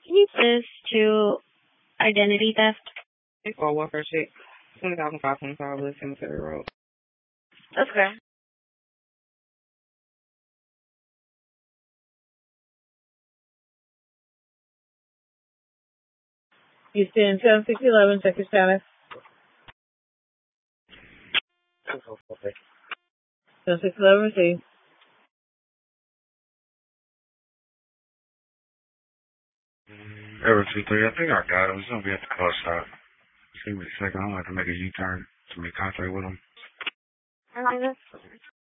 Can you this to identity theft? Or welfare check. 20,525 West Cemetery Road. That's okay. Houston, 7611, check your status. 7611, received. Ever 23, I think I got him. He's gonna be at the car stop. Give me a second. I'm gonna have to make a U-turn to make contact with him.